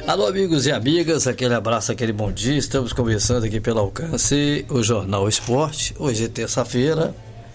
Alô, amigos e amigas, aquele abraço, aquele bom dia. Estamos começando aqui pelo Alcance o Jornal Esporte. Hoje é terça-feira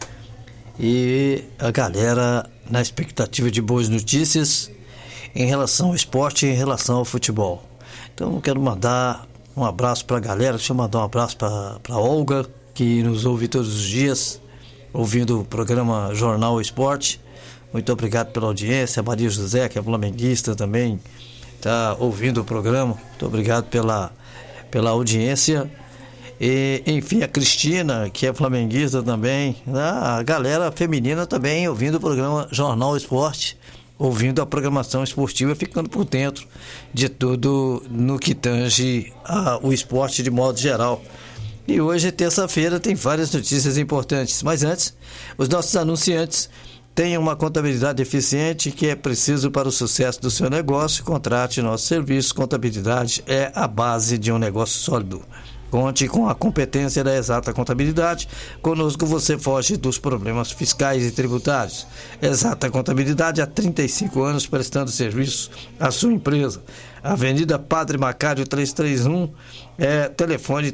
e a galera na expectativa de boas notícias em relação ao esporte e em relação ao futebol. Então, quero mandar um abraço para a galera. Deixa eu mandar um abraço para Olga, que nos ouve todos os dias, ouvindo o programa Jornal Esporte. Muito obrigado pela audiência. Maria José, que é flamenguista também, está ouvindo o programa. Muito obrigado pela audiência. E, enfim, a Cristina, que é flamenguista também. A galera feminina também ouvindo o programa Jornal Esporte, ouvindo a programação esportiva, ficando por dentro de tudo no que tange o esporte de modo geral. E hoje, terça-feira, tem várias notícias importantes. Mas antes, os nossos anunciantes têm uma contabilidade eficiente que é preciso para o sucesso do seu negócio. Contrate nosso serviço. Contabilidade é a base de um negócio sólido. Conte com a competência da Exata Contabilidade. Conosco você foge dos problemas fiscais e tributários. Exata Contabilidade há 35 anos prestando serviço à sua empresa. Avenida Padre Macário 331, telefone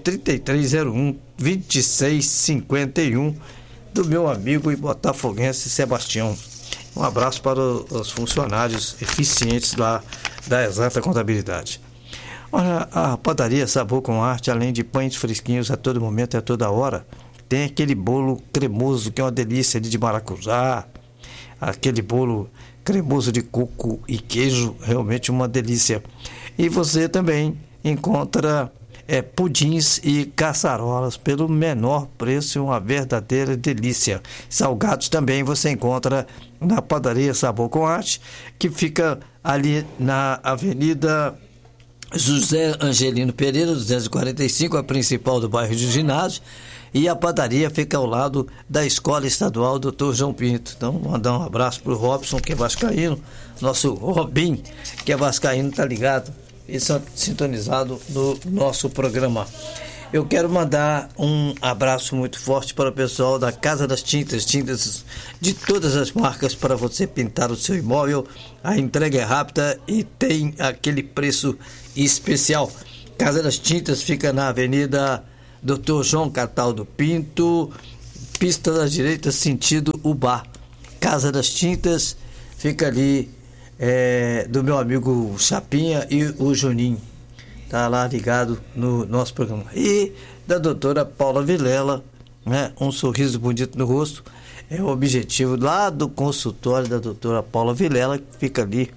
3301-2651, do meu amigo e botafoguense Sebastião. Um abraço para os funcionários eficientes lá da Exata Contabilidade. Olha, a padaria Sabor com Arte, além de pães fresquinhos a todo momento e a toda hora, tem aquele bolo cremoso que é uma delícia de maracujá, aquele bolo cremoso de coco e queijo, realmente uma delícia. E você também encontra pudins e caçarolas pelo menor preço, uma verdadeira delícia. Salgados também você encontra na padaria Sabor com Arte, que fica ali na Avenida José Angelino Pereira, 245, a principal do bairro de Ginásio, e a padaria fica ao lado da Escola Estadual Dr. João Pinto. Então, mandar um abraço para o Robson, que é vascaíno, nosso Robin, que é vascaíno, tá ligado e sintonizado no nosso programa. Eu quero mandar um abraço muito forte para o pessoal da Casa das Tintas de todas as marcas para você pintar o seu imóvel. A entrega é rápida e tem aquele preço especial. Casa das Tintas fica na Avenida Dr. João Cataldo Pinto, pista da direita, sentido Ubá. Casa das Tintas fica ali do meu amigo Chapinha e o Juninho. Está lá ligado no nosso programa. E da doutora Paula Vilela, né? Um sorriso bonito no rosto é o objetivo lá do consultório da doutora Paula Vilela, que fica ali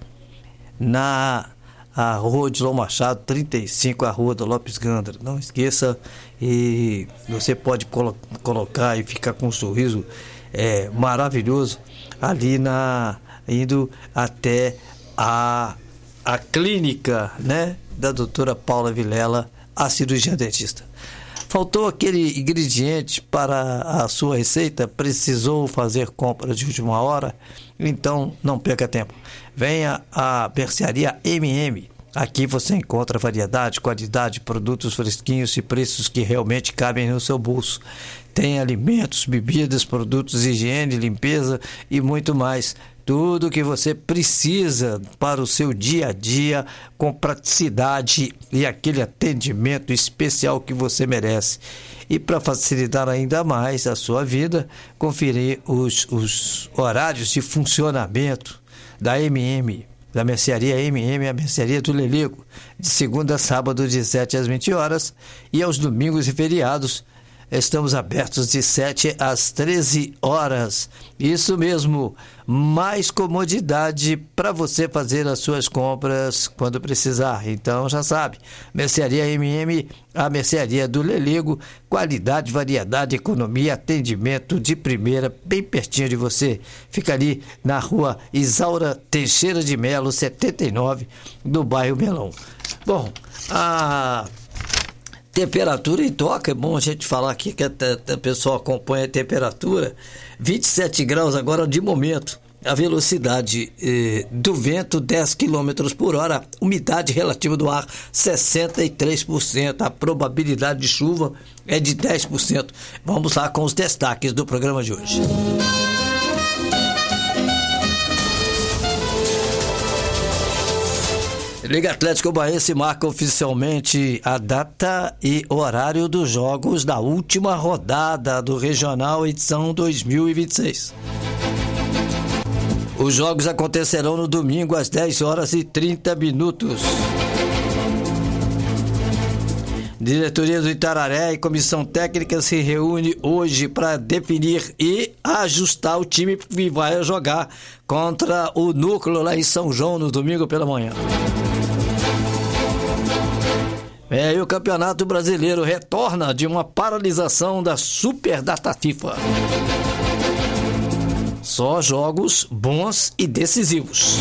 na Rua de Lom Machado 35, a Rua do Lopes Gandra. Não esqueça, e você pode colocar e ficar com um sorriso maravilhoso ali indo até a clínica, né, da doutora Paula Vilela, a cirurgia dentista. Faltou aquele ingrediente para a sua receita? Precisou fazer compra de última hora? Então não perca tempo. Venha à Mercearia MM. Aqui você encontra variedade, qualidade, produtos fresquinhos e preços que realmente cabem no seu bolso. Tem alimentos, bebidas, produtos de higiene, limpeza e muito mais. Tudo que você precisa para o seu dia a dia, com praticidade e aquele atendimento especial que você merece. E para facilitar ainda mais a sua vida, conferir os horários de funcionamento da MM, da Mercearia MM, a Mercearia do Lelego, de segunda a sábado, de 7 às 20 horas, e aos domingos e feriados, estamos abertos de 7 às 13 horas. Isso mesmo, mais comodidade para você fazer as suas compras quando precisar. Então já sabe, Mercearia MM, a Mercearia do Lelego, qualidade, variedade, economia, atendimento de primeira, bem pertinho de você. Fica ali na Rua Isaura Teixeira de Melo, 79, do bairro Melão. Bom, a temperatura em Toca, é bom a gente falar aqui que a pessoa acompanha a temperatura, 27 graus agora de momento, a velocidade do vento 10 km por hora, umidade relativa do ar 63%, a probabilidade de chuva é de 10%. Vamos lá com os destaques do programa de hoje. Liga Atlético Goianiense marca oficialmente a data e horário dos jogos da última rodada do Regional edição 2026. Os jogos acontecerão no domingo às 10h30. Diretoria do Itararé e comissão técnica se reúne hoje para definir e ajustar o time que vai jogar contra o Núcleo lá em São João no domingo pela manhã. E o Campeonato Brasileiro retorna de uma paralisação da Superdata FIFA. Só jogos bons e decisivos.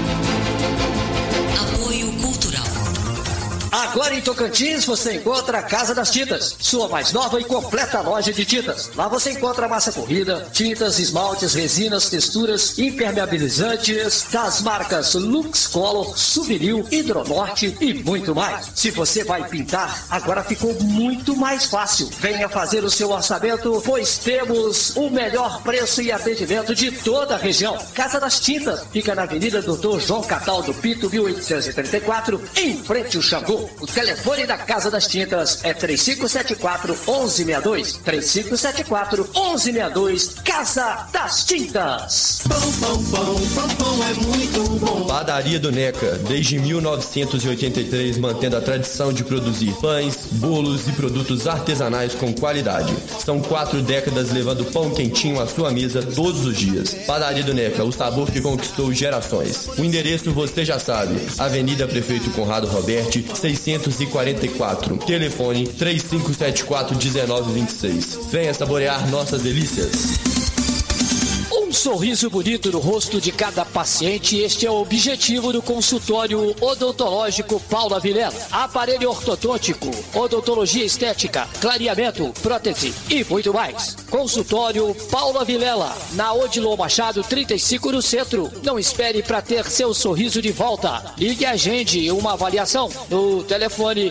Apoio Cultural. Agora em Tocantins você encontra a Casa das Tintas, sua mais nova e completa loja de tintas. Lá você encontra massa corrida, tintas, esmaltes, resinas, texturas, impermeabilizantes das marcas Lux Color, Souvenir, Hidronorte e muito mais. Se você vai pintar, agora ficou muito mais fácil. Venha fazer o seu orçamento, pois temos o melhor preço e atendimento de toda a região. Casa das Tintas fica na Avenida Dr. João Cataldo Pinto, 1834, em frente ao Xangô. O telefone da Casa das Tintas é 3574-1162. 3574-1162. Casa das Tintas. Pão é muito bom. Padaria do Neca, desde 1983, mantendo a tradição de produzir pães, bolos e produtos artesanais com qualidade. São 4 décadas levando pão quentinho à sua mesa todos os dias. Padaria do Neca, o sabor que conquistou gerações. O endereço você já sabe. Avenida Prefeito Conrado Roberti, 644. Telefone 3574-1926. Venha saborear nossas delícias. Um sorriso bonito no rosto de cada paciente, este é o objetivo do consultório odontológico Paula Vilela. Aparelho ortodôntico, odontologia estética, clareamento, prótese e muito mais. Consultório Paula Vilela, na Odilon Machado 35 no centro. Não espere para ter seu sorriso de volta. Ligue e agende uma avaliação no telefone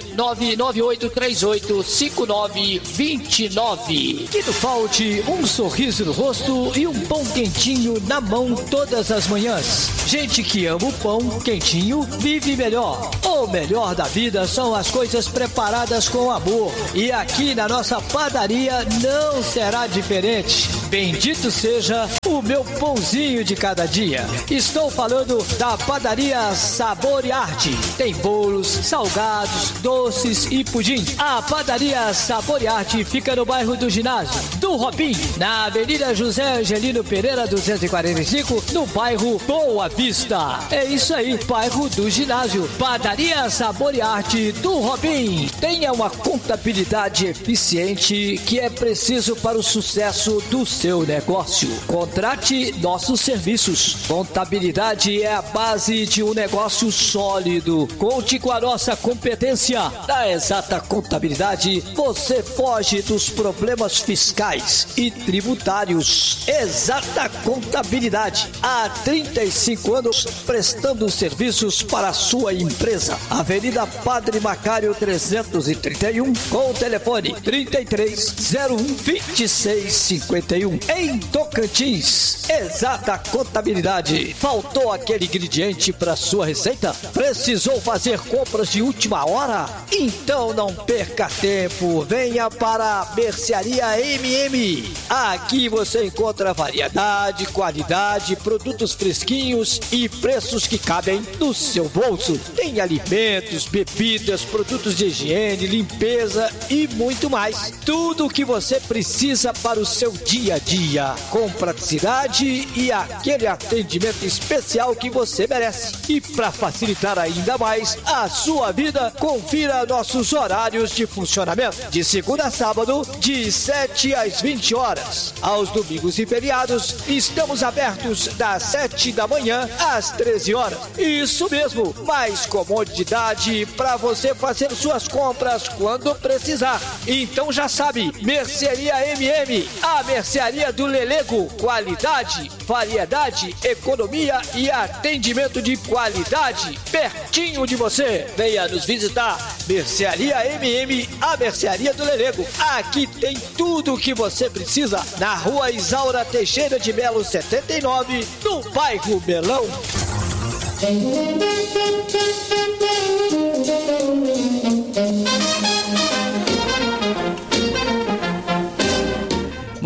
998385929. Que não falte um sorriso no rosto e um pão quentinho na mão todas as manhãs. Gente que ama o pão quentinho vive melhor. O melhor da vida são as coisas preparadas com amor. E aqui na nossa padaria não será diferente. Bendito seja o meu pãozinho de cada dia. Estou falando da padaria Sabor e Arte. Tem bolos, salgados, doces e pudim. A padaria Sabor e Arte fica no bairro do Ginásio do Robin, na Avenida José Angelino Pereira 245, no bairro Boa Vista. É isso aí, bairro do Ginásio. Padaria Sabor e Arte do Robin. Tenha uma contabilidade eficiente que é preciso para o sucesso do seu negócio. Contrate nossos serviços. Contabilidade é a base de um negócio sólido. Conte com a nossa competência. Na Exata Contabilidade, você foge dos problemas fiscais e tributários. Exata Contabilidade. Há 35 anos prestando serviços para a sua empresa. Avenida Padre Macário 331, com o telefone 3301-2651. Em Tocantins. Exata Contabilidade. Faltou aquele ingrediente para sua receita? Precisou fazer compras de última hora? Então não perca tempo. Venha para a Mercearia MM. Aqui você encontra variedade, qualidade, produtos fresquinhos e preços que cabem no seu bolso. Tem alimentos, bebidas, produtos de higiene, limpeza e muito mais. Tudo o que você precisa para o seu dia a dia, com praticidade e aquele atendimento especial que você merece. E para facilitar ainda mais a sua vida, confira nossos horários de funcionamento. De segunda a sábado, de 7 às 20 horas. Aos domingos e feriados, estamos abertos das 7 da manhã às 13 horas. Isso mesmo, mais comodidade para você fazer suas compras quando precisar. Então já sabe, Mercearia MM, a mercearia do Lelego. Qualidade, variedade, economia e atendimento de qualidade pertinho de você. Venha nos visitar. Mercearia MM, a mercearia do Lelego. Aqui tem tudo o que você precisa na Rua Isaura Teixeira de Melo 79, no bairro Belão.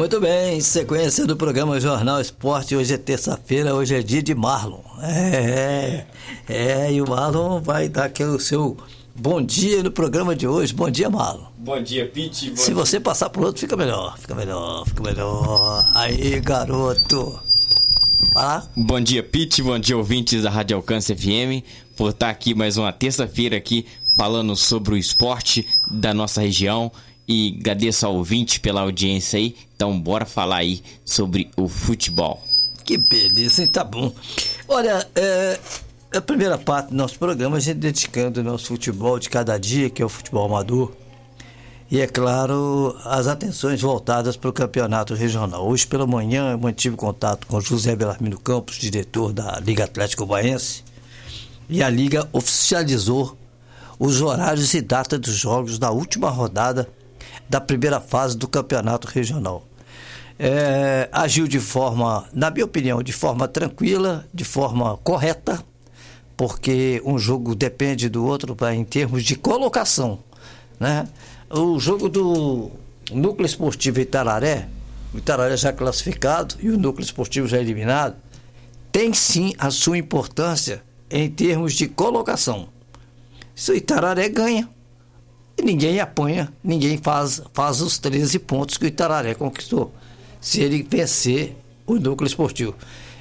Muito bem, sequência do programa Jornal Esporte. Hoje é terça-feira, hoje é dia de Marlon. E o Marlon vai dar aqui o seu bom dia no programa de hoje. Bom dia, Marlon. Bom dia, Pete. Se você passar pro outro, fica melhor. Aí, garoto. Vai lá. Bom dia, Pete. Bom dia, ouvintes da Rádio Alcance FM. Por estar aqui mais uma terça-feira aqui falando sobre o esporte da nossa região. E agradeço ao ouvinte pela audiência aí. Então bora falar aí sobre o futebol. Que beleza, hein? Tá bom. Olha, a primeira parte do nosso programa a gente dedicando o nosso futebol de cada dia, que é o futebol amador. E é claro, as atenções voltadas para o campeonato regional. Hoje pela manhã eu mantive contato com José Belarmino Campos, diretor da Liga Atlético Goianiense. E a Liga oficializou os horários e data dos jogos da última rodada da primeira fase do campeonato regional. Agiu de forma, na minha opinião, de forma tranquila, de forma correta, porque um jogo depende do outro em termos de colocação, né? O jogo do Núcleo Esportivo Itararé, o Itararé já classificado e o Núcleo Esportivo já eliminado, tem sim a sua importância em termos de colocação. Se o Itararé ganha, ninguém apanha, ninguém faz os 13 pontos que o Itararé conquistou. Se ele vencer o Núcleo Esportivo.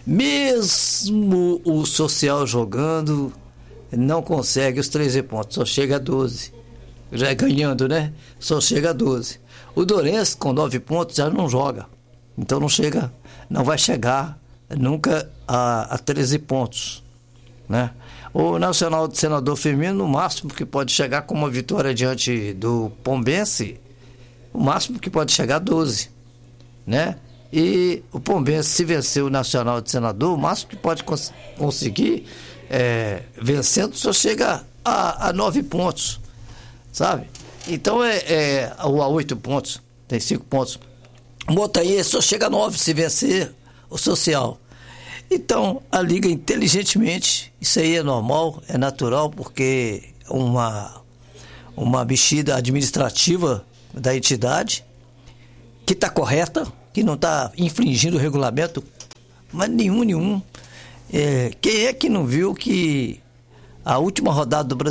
Mesmo o Social jogando, não consegue os 13 pontos, só chega a 12. Já ganhando, né? Só chega a 12. O Dourenço, com 9 pontos, já não joga. Então não vai chegar nunca a 13 pontos, né? O Nacional de Senador Feminino, no máximo que pode chegar com uma vitória diante do Pombense, o máximo que pode chegar a 12, né? E o Pombense, se vencer o Nacional de Senador, o máximo que pode conseguir, vencendo, só chega a 9 pontos, sabe? Então a 8 pontos, tem 5 pontos. O Montanhense só chega a 9 se vencer o Social. Então, a Liga, inteligentemente, isso aí é normal, é natural, porque uma mexida administrativa da entidade que está correta, que não está infringindo o regulamento, mas nenhum. Quem é que não viu que a última rodada do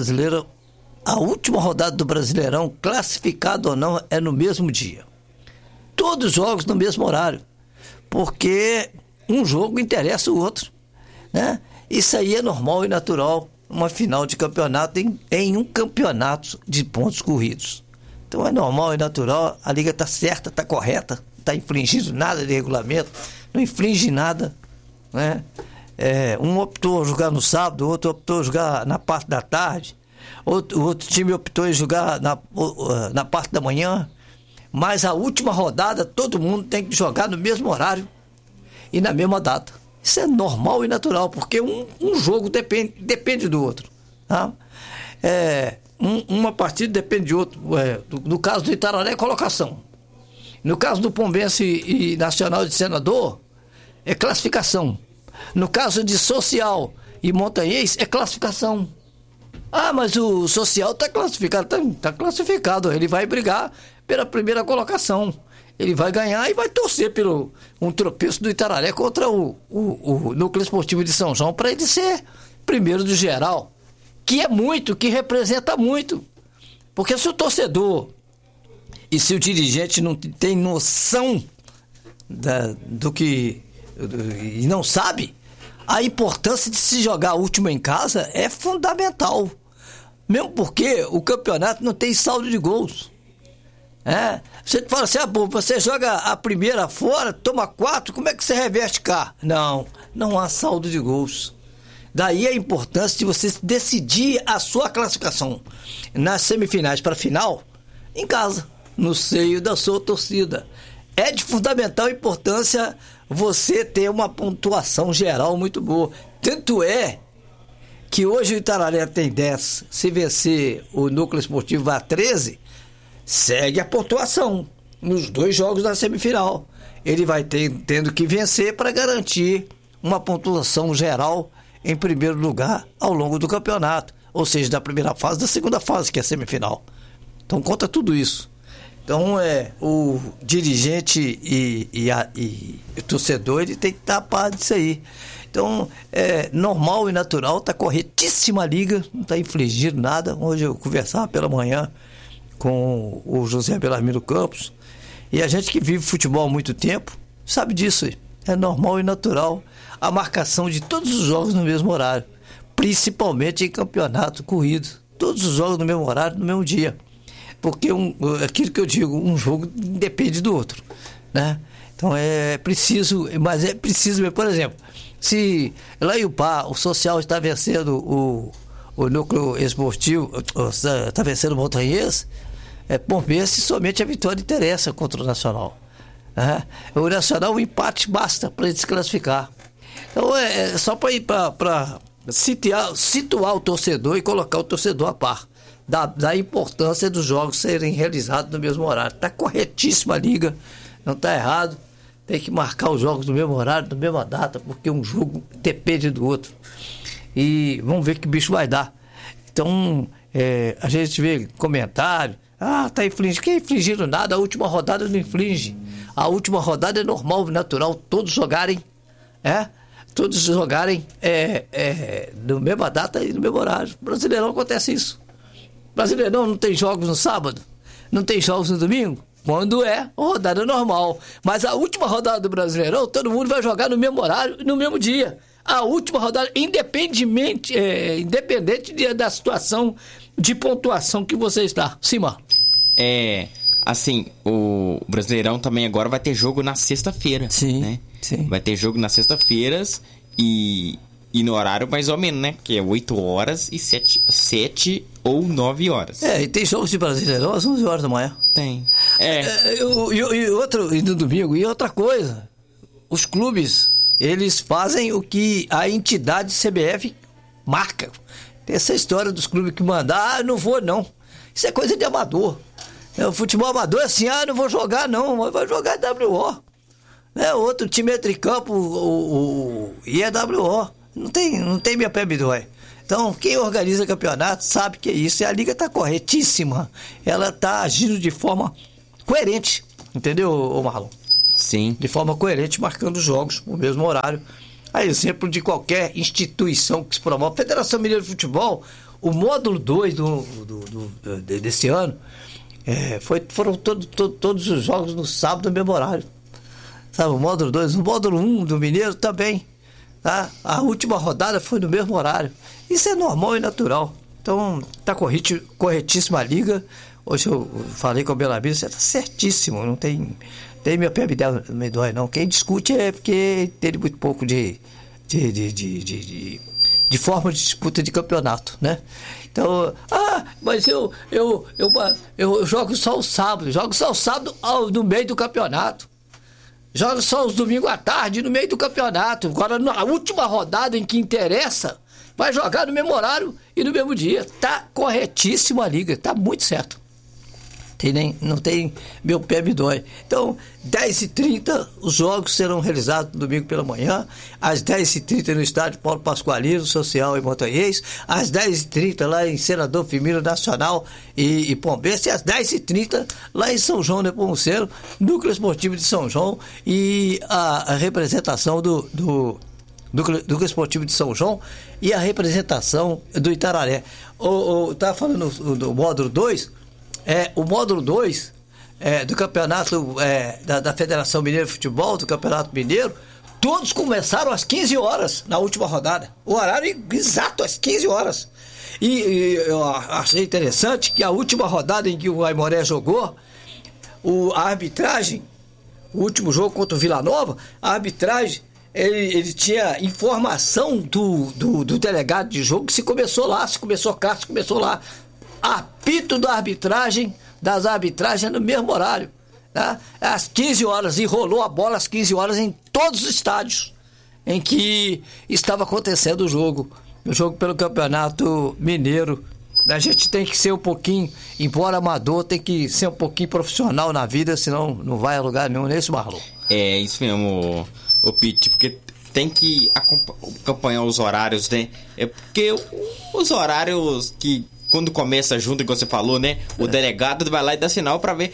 Brasileirão, classificado ou não, é no mesmo dia? Todos os jogos no mesmo horário, porque um jogo interessa o outro, né? Isso aí é normal e natural, uma final de campeonato em um campeonato de pontos corridos. Então é normal e natural, a Liga está certa, está correta, não está infringindo nada de regulamento, não infringe nada, né? Um optou jogar no sábado, o outro optou jogar na parte da tarde, o outro time optou em jogar na parte da manhã, mas a última rodada todo mundo tem que jogar no mesmo horário e na mesma data. Isso é normal e natural, porque um jogo depende do outro, tá? Uma partida depende de outro. No caso do Itararé, colocação. No caso do Pombense e Nacional de Senador, é classificação. No caso de Social e Montanhense, é classificação. Mas o Social está classificado. Está classificado. Ele vai brigar pela primeira colocação. Ele vai ganhar e vai torcer pelo um tropeço do Itararé contra o Núcleo Esportivo de São João para ele ser primeiro do geral, que é muito, que representa muito. Porque se o torcedor e se o dirigente não tem noção do que e não sabe, a importância de se jogar a última em casa é fundamental. Mesmo porque o campeonato não tem saldo de gols. Você fala assim, você joga a primeira fora, toma 4, como é que você reverte cá? Não há saldo de gols. Daí a importância de você decidir a sua classificação nas semifinais para a final, em casa, no seio da sua torcida. É de fundamental importância você ter uma pontuação geral muito boa. Tanto é que hoje o Itararé tem 10, se vencer o Núcleo Esportivo vai a 13, segue a pontuação nos 2 jogos da semifinal. Ele vai tendo que vencer para garantir uma pontuação geral em primeiro lugar ao longo do campeonato, ou seja, da primeira fase, da segunda fase, que é a semifinal. Então conta tudo isso. Então, o dirigente e o torcedor, ele tem que estar a par disso aí. Então, é normal e natural, está corretíssima a liga, não está infligindo nada. Hoje eu conversava pela manhã com o José Belarmino Campos, e a gente que vive futebol há muito tempo sabe disso aí. É normal e natural a marcação de todos os jogos no mesmo horário, principalmente em campeonato corrido. Todos os jogos no mesmo horário, no mesmo dia. Porque aquilo que eu digo, um jogo depende do outro, né? Então é preciso mesmo. Por exemplo, se lá em Upá o Social está vencendo o Núcleo Esportivo, está vencendo o Montanhês, Pombense, somente a vitória interessa contra o Nacional, né? O Nacional, o empate basta para ele se classificar. Então só para ir para situar o torcedor e colocar o torcedor a par da importância dos jogos serem realizados no mesmo horário. Está corretíssima a liga, não está errado. Tem que marcar os jogos no mesmo horário, na mesma data, porque um jogo depende do outro. E vamos ver que bicho vai dar. Então, a gente vê comentário, tá infringindo. Quem infringindo nada? A última rodada não infringe. A última rodada é normal, natural, todos jogarem, na mesma data e no mesmo horário. Brasileirão acontece isso. Brasileirão não tem jogos no sábado, não tem jogos no domingo, quando é rodada normal. Mas a última rodada do Brasileirão, todo mundo vai jogar no mesmo horário e no mesmo dia. A última rodada, independente da situação de pontuação que você está. Simar. Assim, o Brasileirão também agora vai ter jogo na sexta-feira. Sim, né? Sim. Vai ter jogo nas sexta-feiras e no horário mais ou menos, né? Que é 8 horas e 7 ou 9 horas. E tem jogos de Brasileirão às 11 horas da manhã. Tem. E no domingo. E outra coisa, os clubes, eles fazem o que a entidade CBF marca. Tem essa história dos clubes que mandam, não vou não. Isso é coisa de amador. O futebol amador é assim, não vou jogar não, mas vai jogar WO. Outro time entra em campo e é WO. Não tem minha pé me dói. Então, quem organiza campeonato sabe que é isso. E a liga está corretíssima. Ela está agindo de forma coerente. Entendeu, Marlon? Sim. De forma coerente, marcando jogos no mesmo horário. A exemplo de qualquer instituição que se promove. Federação Mineira de Futebol, o módulo 2 desse ano, foram todos os jogos no sábado no mesmo horário. Sabe, o módulo 2, o módulo 1 do Mineiro também. Tá? A última rodada foi no mesmo horário. Isso é normal e natural. Então, está corretíssima a liga. Hoje eu falei com o Belarmino, você está certíssimo. Não tem minha pé me dói, não. Quem discute é porque tem muito pouco de forma de disputa de campeonato, né? Então, mas eu jogo só o sábado. Jogo só o sábado no meio do campeonato. Joga só os domingos à tarde no meio do campeonato. Agora, na última rodada em que interessa, vai jogar no mesmo horário e no mesmo dia. Tá corretíssimo a liga, tá muito certo. Não tem meu pé me dói. Então, 10h30, os jogos serão realizados no domingo pela manhã, às 10h30 no estádio Paulo Pasqualino, Social e Montanhês, às 10h30 lá em Senador Firmino Nacional e Pombense, e às 10h30 lá em São João Nepomuceno, Núcleo Esportivo de São João, e a representação do Núcleo Esportivo de São João e a representação do Itararé. Estava falando do módulo 2, o módulo 2 do campeonato da Federação Mineira de Futebol, do Campeonato Mineiro, todos começaram às 15 horas na última rodada. O horário exato, às 15 horas. E eu achei interessante que a última rodada em que o Aimoré jogou, a arbitragem, o último jogo contra o Vila Nova, a arbitragem, ele tinha informação do delegado de jogo que se começou lá. Apito das arbitragens no mesmo horário, tá? Às 15 horas, e rolou a bola às 15 horas em todos os estádios em que estava acontecendo o jogo pelo Campeonato Mineiro. A gente tem que ser um pouquinho, embora amador, tem que ser um pouquinho profissional na vida, senão não vai a lugar nenhum, nesse Marlon. É isso mesmo, o Pete, porque tem que acompanhar os horários, né? Porque os horários que quando começa junto, igual você falou, né? O delegado vai lá e dá sinal pra ver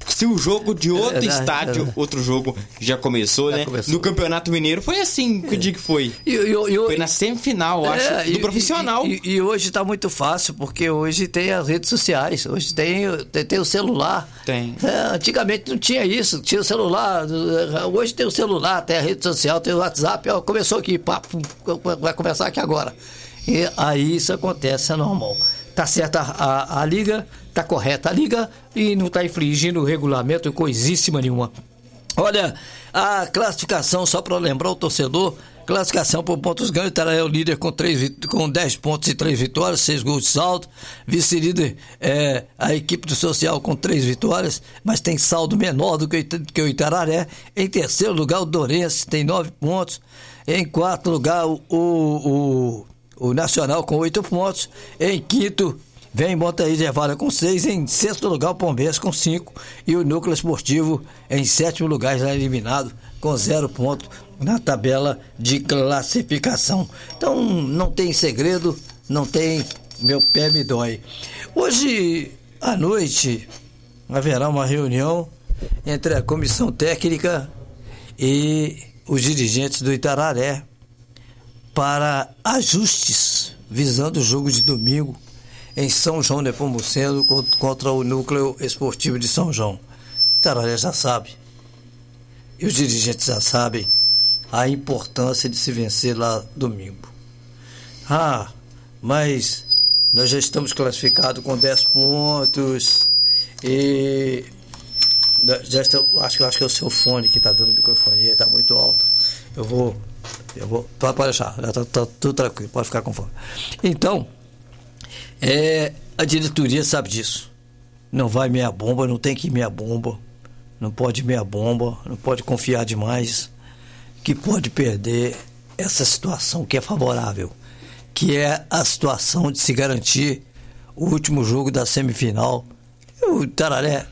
se o jogo de outro estádio, outro jogo já começou, né? No Campeonato Mineiro foi assim, que dia que foi? Foi na semifinal, acho, do profissional. E hoje tá muito fácil, porque hoje tem as redes sociais, hoje tem o celular. Tem. Antigamente não tinha isso, tinha o celular, hoje tem o celular, tem a rede social, tem o WhatsApp, ó, começou aqui, papo, vai começar aqui agora. E aí isso acontece, é normal. Tá certa a liga, tá correta a liga e não tá infringindo o regulamento coisíssima nenhuma. Olha, a classificação, só para lembrar o torcedor, classificação por pontos ganhos, Itararé é o líder com 10 pontos e 3 vitórias, 6 gols de saldo. Vice-líder é a equipe do Social com 3 vitórias, mas tem saldo menor do que o Itararé. Em terceiro lugar, o Dourense tem 9 pontos. Em quarto lugar, o Nacional com 8 pontos. Em quinto, vem Montaí de Vara com 6. Em sexto lugar, o Palmeiras com 5. E o Núcleo Esportivo em sétimo lugar, já eliminado, com 0 pontos na tabela de classificação. Então, não tem segredo, não tem meu pé me dói. Hoje à noite haverá uma reunião entre a comissão técnica e os dirigentes do Itararé para ajustes visando o jogo de domingo em São João Nepomuceno contra o Núcleo Esportivo de São João. O Itararé já sabe, e os dirigentes já sabem a importância de se vencer lá domingo. Mas nós já estamos classificados com 10 pontos e já acho que é o seu fone que está dando microfonia, está muito alto. Eu vou, pode deixar, já tá tudo tranquilo, pode ficar com fome. Então, a diretoria sabe disso. Não vai meia bomba, não tem que ir meia bomba, não pode meia bomba, não pode confiar demais, que pode perder essa situação que é favorável, que é a situação de se garantir o último jogo da semifinal. O Itararé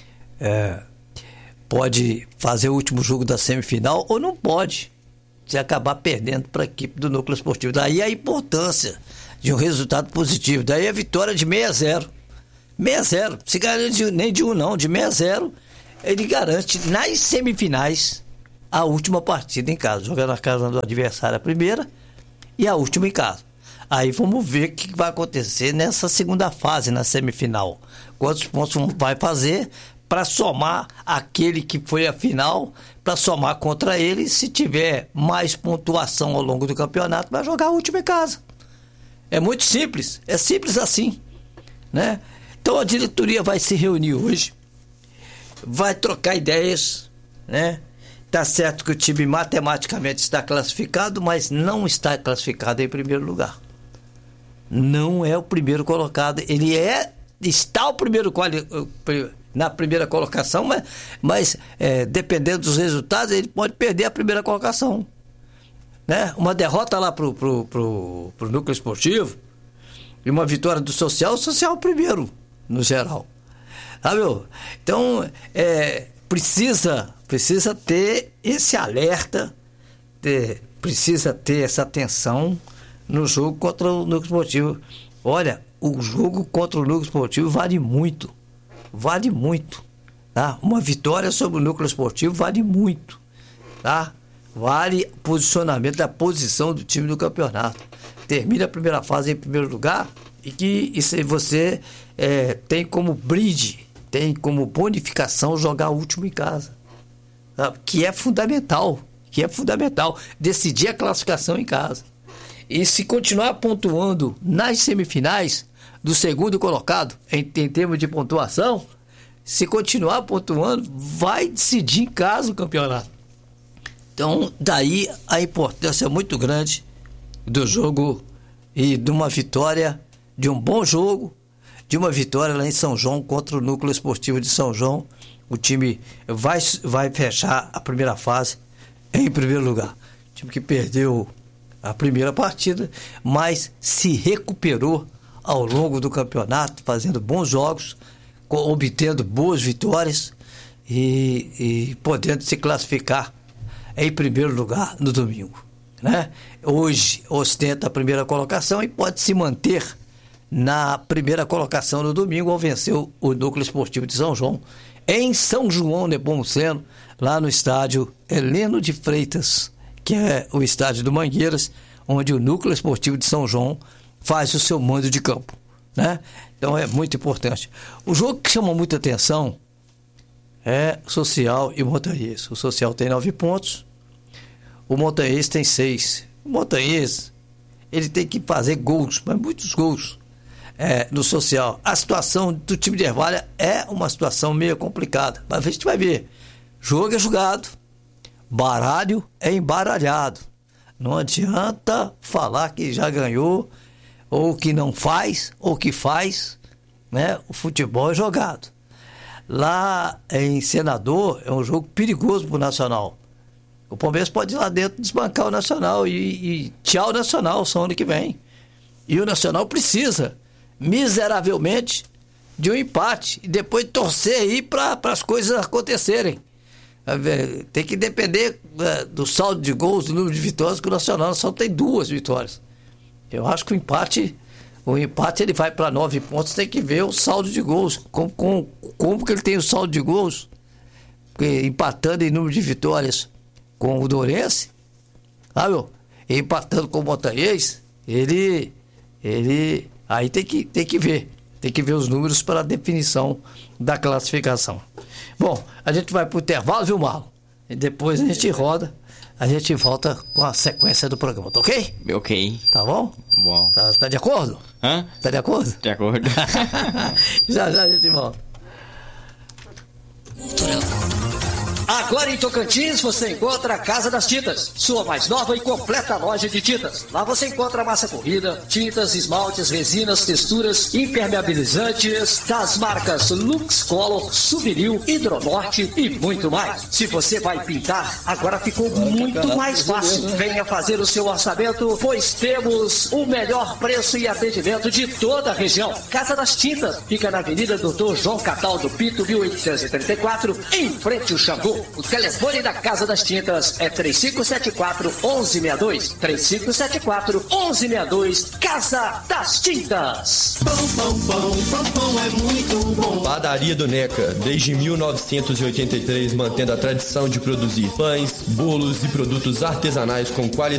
pode fazer o último jogo da semifinal ou não pode, se acabar perdendo para a equipe do Núcleo Esportivo. Daí a importância de um resultado positivo, daí a vitória de 6-0. 6-0, se garante nem de 1 não, de 6-0, ele garante nas semifinais a última partida em casa, jogando na casa do adversário a primeira e a última em casa. Aí vamos ver o que vai acontecer nessa segunda fase, na semifinal. Quantos pontos vai fazer para somar aquele que foi a final, para somar contra ele. Se tiver mais pontuação ao longo do campeonato, vai jogar a última em casa. É muito simples, é simples assim, né? Então a diretoria vai se reunir hoje, vai trocar ideias, né? Tá certo que o time matematicamente está classificado, mas não está classificado em primeiro lugar. Não é o primeiro colocado. Ele está o primeiro na primeira colocação, mas dependendo dos resultados, ele pode perder a primeira colocação, né? Uma derrota lá pro Núcleo Esportivo e uma vitória do Social, o Social é o primeiro, no geral. Sabe? Então, precisa ter esse alerta, precisa ter essa atenção no jogo contra o Núcleo Esportivo. Olha, o jogo contra o Núcleo Esportivo vale muito, tá? Uma vitória sobre o Núcleo Esportivo vale muito, tá? Vale o posicionamento da posição do time no campeonato. Termina a primeira fase em primeiro lugar e que isso aí você tem como brinde, tem como bonificação jogar o último em casa, sabe? Que é fundamental, decidir a classificação em casa. E se continuar pontuando nas semifinais do segundo colocado, em termos de pontuação, se continuar pontuando, vai decidir em casa o campeonato. Então, daí a importância muito grande do jogo e de uma vitória, de um bom jogo, de uma vitória lá em São João contra o Núcleo Esportivo de São João. O time vai fechar a primeira fase em primeiro lugar. O time que perdeu a primeira partida, mas se recuperou ao longo do campeonato, fazendo bons jogos, obtendo boas vitórias e podendo se classificar em primeiro lugar no domingo, né? Hoje ostenta a primeira colocação e pode se manter na primeira colocação no domingo ao vencer o Núcleo Esportivo de São João em São João Nepomuceno, lá no estádio Heleno de Freitas, que é o estádio do Mangueiras, onde o Núcleo Esportivo de São João faz o seu mando de campo, né? Então é muito importante. O jogo que chama muita atenção é Social e Montanhês. O Social tem 9 pontos, o Montanhês tem 6. O Montanhês, ele tem que fazer gols, mas muitos gols no Social. A situação do time de Ervalha é uma situação meio complicada, mas a gente vai ver. Jogo é jogado, baralho é embaralhado. Não adianta falar que já ganhou, ou que não faz, ou que faz, né? O futebol é jogado. Lá em Senador é um jogo perigoso pro Nacional. O Palmeiras pode ir lá dentro desbancar o Nacional e tchau Nacional só ano que vem. E o Nacional precisa, miseravelmente, de um empate e depois torcer aí para as coisas acontecerem. Tem que depender do saldo de gols, do número de vitórias, que o Nacional só tem 2 vitórias. Eu acho que o empate ele vai para 9 pontos, tem que ver o saldo de gols. Como que ele tem o saldo de gols? Porque empatando em número de vitórias com o Dourense, sabe? E empatando com o Montanhês, ele aí tem que ver. Tem que ver os números para a definição da classificação. Bom, a gente vai pro intervalo, viu, Marlon? E depois a gente volta com a sequência do programa, tá ok? Ok. Tá bom? Bom. Tá de acordo? Hã? Tá de acordo? De acordo. Já a gente volta. Agora em Tocantins você encontra a Casa das Tintas, sua mais nova e completa loja de tintas. Lá você encontra massa corrida, tintas, esmaltes, resinas, texturas, impermeabilizantes das marcas Lux Color, Souvenir, Hidronorte e muito mais. Se você vai pintar, agora ficou muito mais fácil. Venha fazer o seu orçamento, pois temos o melhor preço e atendimento de toda a região. Casa das Tintas fica na Avenida Dr. João Cataldo Pinto, 1834, em frente ao Xangô. O telefone da Casa das Tintas é 3574-1162. 3574-1162. Casa das Tintas. Pão é muito bom. Padaria do Neca, desde 1983, mantendo a tradição de produzir pães, bolos e produtos artesanais com qualidade.